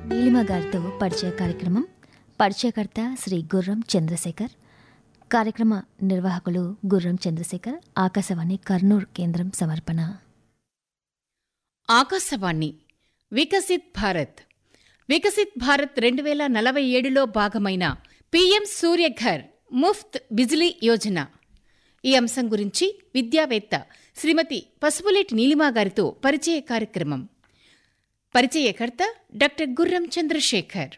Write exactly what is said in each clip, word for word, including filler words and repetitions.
నీలిమ గారితో పరిచయ కార్యక్రమం. పరిచయకర్త శ్రీ గుర్రం చంద్రశేఖర్. కార్యక్రమ నిర్వాహకులు గుర్రం చంద్రశేఖర్. ఆకాశవాణి కర్నూలు కేంద్రం సమర్పణ. ఆకాశవాణి వికసిత్ భారత్ వికసిత్ భారత్ రెండు వేల నలభై ఏడులో భాగమైన పీఎం సూర్యఘర్ ముఫ్త్ బిజిలీ యోజన ఈ అంశం గురించి విద్యావేత్త శ్రీమతి పసుపులేటి నీలిమా గారితో పరిచయ కార్యక్రమం. పరిచయకర్త డాక్టర్ గుర్రం చంద్రశేఖర్.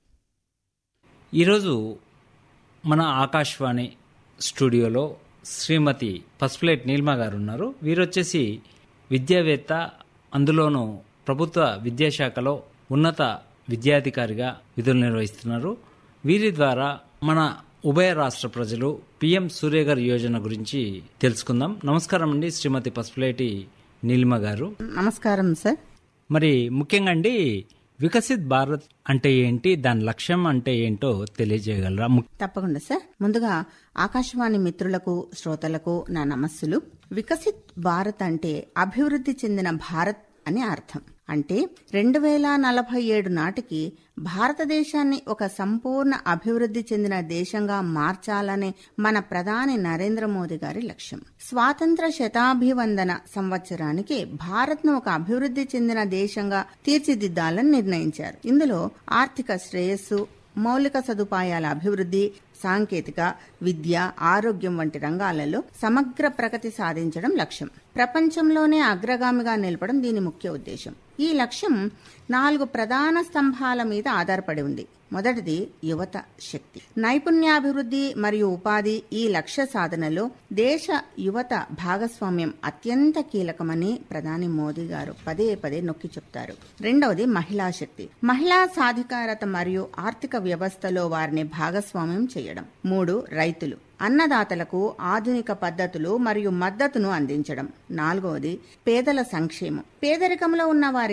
ఈరోజు మన ఆకాశవాణి స్టూడియోలో శ్రీమతి పసుపులేటి నీలిమా గారు ఉన్నారు. వీరొచ్చేసి విద్యావేత్త, అందులోనూ ప్రభుత్వ విద్యాశాఖలో ఉన్నత విద్యాధికారిగా విధులు నిర్వహిస్తున్నారు. వీరి ద్వారా మన ఉభయ రాష్ట్ర ప్రజలు పీఎం సూర్యఘర్ యోజన గురించి తెలుసుకుందాం. నమస్కారం అండి శ్రీమతి పసుపులేటి నీలిమ గారు. నమస్కారం సార్. మరి ముఖ్యంగా అండి, వికసిత్ భారత్ అంటే ఏంటి, దాని లక్ష్యం అంటే ఏంటో తెలియజేయగలరా? తప్పకుండా సార్. ముందుగా ఆకాశవాణి మిత్రులకు, శ్రోతలకు నా నమస్సులు. వికసిత్ భారత్ అంటే అభివృద్ధి చెందిన భారత్ అని అర్థం. అంటే రెండు వేల నలభై ఏడు నాటికి భారతదేశాన్ని ఒక సంపూర్ణ అభివృద్ధి చెందిన దేశంగా మార్చాలనే మన ప్రధాని నరేంద్ర మోదీ గారి లక్ష్యం. స్వాతంత్ర శతాభివందన సంవత్సరానికి భారత్ను ఒక అభివృద్ధి చెందిన దేశంగా తీర్చిదిద్దాలని నిర్ణయించారు. ఇందులో ఆర్థిక శ్రేయస్సు, మౌలిక సదుపాయాల అభివృద్ధి, సాంకేతిక, విద్య, ఆరోగ్యం వంటి రంగాలలో సమగ్ర ప్రగతి సాధించడం లక్ష్యం. ప్రపంచంలోనే అగ్రగామిగా నిలపడం దీని ముఖ్య ఉద్దేశం. ఈ లక్ష్యం నాలుగు ప్రధాన స్తంభాల మీద ఆధారపడి ఉంది. మొదటిది యువత శక్తి, నైపుణ్యాభివృద్ధి మరియు ఉపాధి. ఈ లక్ష్య సాధనలో దేశ యువత భాగస్వామ్యం అత్యంత కీలకమని ప్రధాని మోదీ గారు పదే పదే నొక్కి చెప్తారు. రెండవది మహిళా శక్తి, మహిళా సాధికారత మరియు ఆర్థిక వ్యవస్థలో వారిని భాగస్వామ్యం చేయడం. మూడు, రైతులు, అన్నదాతలకు ఆధునిక పద్ధతులు మరియు మద్దతును అందించడం. నాలుగవది పేదల సంక్షేమం, పేదరికంలో ఉన్న వారికి